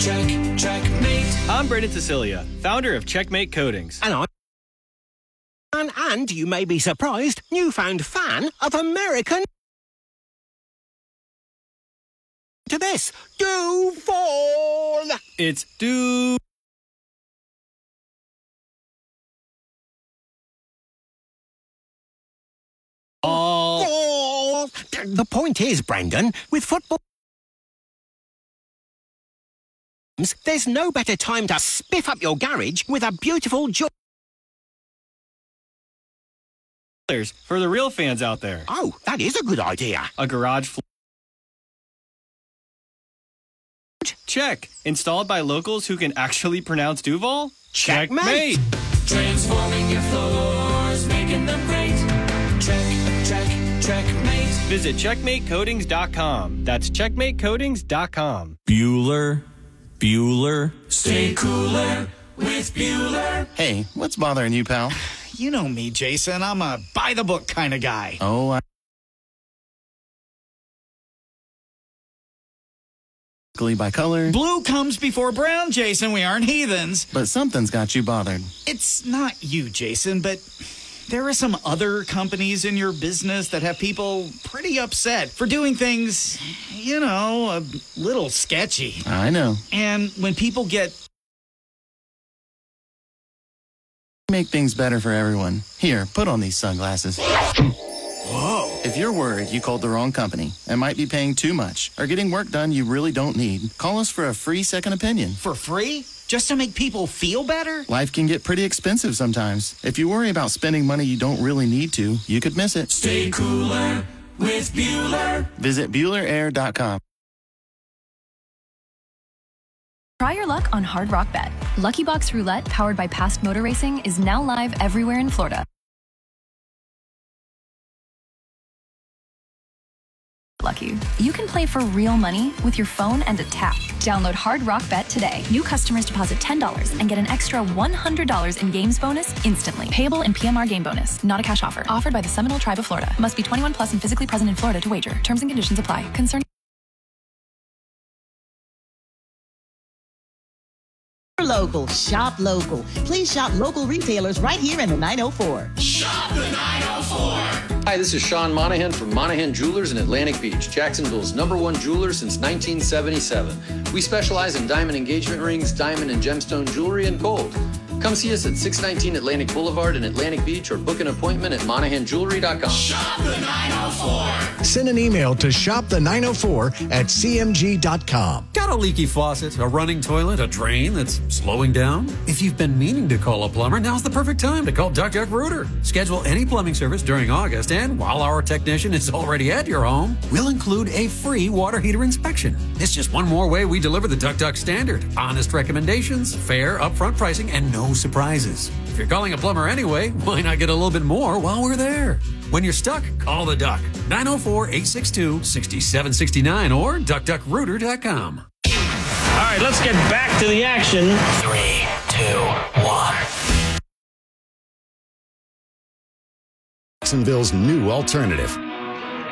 Checkmate. I'm Brendan Cecilia, founder of Checkmate Coatings. And you may be surprised, newfound fan of American. To this, Duval. It's Duval. The point is, Brendan, with football, there's no better time to spiff up your garage with a beautiful For the real fans out there. Oh, that is a good idea. A garage floor. Check. Installed by locals who can actually pronounce Duval? Checkmate. Transforming your floors, making them great. Checkmate. Visit checkmatecoatings.com. That's checkmatecoatings.com. Bueller. Stay cooler with Bueller. Hey, what's bothering you, pal? You know me, Jason. I'm a by-the-book kind of guy. Oh, by color. Blue comes before brown, Jason. We aren't heathens. But something's got you bothered. It's not you, Jason, but there are some other companies in your business that have people pretty upset for doing things, a little sketchy. I know. And when people make things better for everyone. Here, put on these sunglasses. Whoa. If you're worried you called the wrong company and might be paying too much or getting work done you really don't need, call us for a free second opinion. For free? Just to make people feel better? Life can get pretty expensive sometimes. If you worry about spending money you don't really need to, you could miss it. Stay cooler with Bueller. Visit BuellerAir.com. Try your luck on Hard Rock Bet. Lucky Box Roulette, powered by Past Motor Racing, is now live everywhere in Florida. Lucky. You can play for real money with your phone and a tap. Download Hard Rock Bet today. New customers deposit $10 and get an extra $100 in games bonus instantly. Payable in PMR game bonus. Not a cash offer. Offered by the Seminole Tribe of Florida. Must be 21 plus and physically present in Florida to wager. Terms and conditions apply. Concern. Local, shop local. Please shop local retailers right here in the 904. Shop the 904. Hi, this is Sean Monahan from Monahan Jewelers in Atlantic Beach, Jacksonville's #1 jeweler since 1977. We specialize in diamond engagement rings, diamond and gemstone jewelry, and gold. Come see us at 619 Atlantic Boulevard in Atlantic Beach or book an appointment at monahanjewelry.com. Shop the 904. Send an email to shopthe904@cmg.com. Got a leaky faucet, a running toilet, a drain that's slowing down? If you've been meaning to call a plumber, now's the perfect time to call Duck Duck Rooter. Schedule any plumbing service during August, and while our technician is already at your home, we'll include a free water heater inspection. It's just one more way we deliver the Duck Duck standard. Honest recommendations, fair upfront pricing, and no surprises. If you're calling a plumber anyway, why not get a little bit more while we're there? When you're stuck, call the Duck. 904-862-6769 or duckduckrooter.com. All right, let's get back to the action. 3, 2, 1. Jacksonville's new alternative.